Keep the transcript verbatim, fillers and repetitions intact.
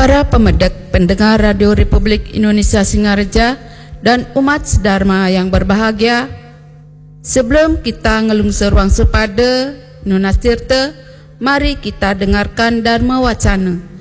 Para pemedek pendengar Radio Republik Indonesia Singareja dan umat sedharma yang berbahagia, sebelum kita ngelungsur wang supada Nunastirta, mari kita dengarkan Dharma Wacana.